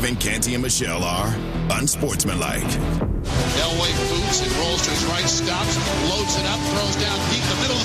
Evan, Canty, and Michelle are unsportsmanlike. Elway boots and rolls to his right, stops, loads it up, throws down deep the middle,